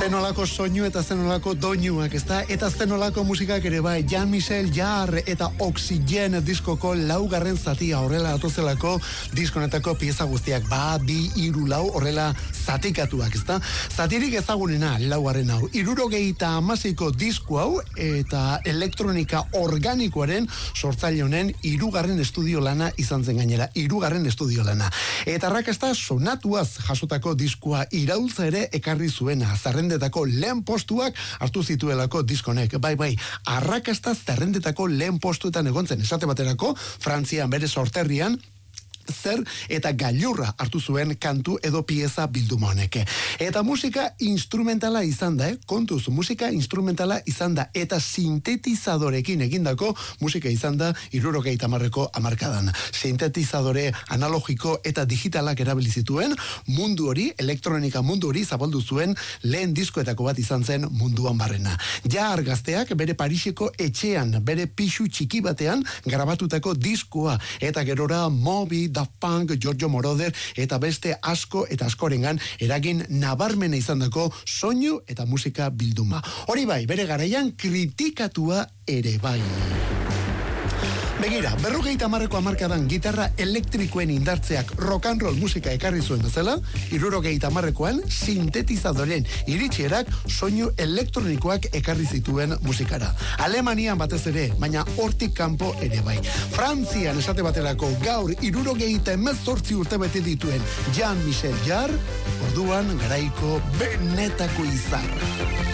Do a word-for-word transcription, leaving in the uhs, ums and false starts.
zenolako soinu eta zenolako doinuak, ezta? Eta zenolako musikak ere bai, Jean-Michel Jarre eta Oxygen diskoko laugarren zatia horrela atozelako diskonetako pieza guztiak, ba, bi, iru, lau, horrela zatikatuak, ezta? Zatirik ezagunena, laugarren hau, irurogeita amaseiko disko hau eta elektronika organikoaren sortzaile honen irugarren estudio lana izan zen gainera, irugarren estudio lana. Eta arrakasta sonatuaz jasotako diskoa iraultza ere ekarri zuena, zerrendetako lehen postuak hartu zituelako diskonek, bai bai, arrakasta zerrendetako lehen postuetan egontzen, esate baterako, Frantzian bere sorterrian, zer eta gailurra hartu zuen kantu edo pieza bilduma honek. Eta musika instrumentala izan da, eh? Kontuz, musika instrumentala izan da, eta sintetizadorekin egindako musika izan da hirurogeita hamarreko hamarkadan. Sintetizadore analogiko eta digitalak erabili zituen mundu hori, elektronika mundu hori zabaldu zuen lehen diskoetako bat izan zen munduan barrena. Ja argazteak bere Pariseko etxean, bere pixu txiki batean grabatutako diskoa, eta gerora Moby, Daft Punk, Giorgio Moroder eta beste asko eta askorengan eragin nabarmena izandako soinu eta musika bilduma. Hori bai, bere garaian kritikatua ere bai. Begira, berrogeita hamarreko hamarkadan gitarra elektrikoen indartzeak rock and roll musika ekarri zuen bezala, hirurogeita hamarrekoan sintetizadoren iritsierak soinu elektronikoak ekarri zituen musikara. Alemanian batez ere, baina hortik kanpo ere bai. Frantzian esate baterako gaur hirurogeita hemezortzi urte bete dituen Jean-Michel Jarre, orduan garaiko benetako izar.